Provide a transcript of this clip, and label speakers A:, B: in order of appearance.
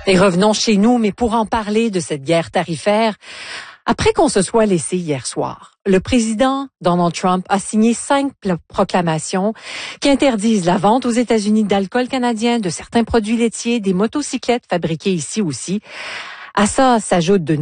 A: Et revenons chez nous, mais pour en parler de cette guerre tarifaire, après qu'on se soit laissé hier soir, le président Donald Trump a signé 5 proclamations qui interdisent la vente aux États-Unis d'alcool canadien, de certains produits laitiers, des motocyclettes fabriquées ici aussi. À ça s'ajoutent de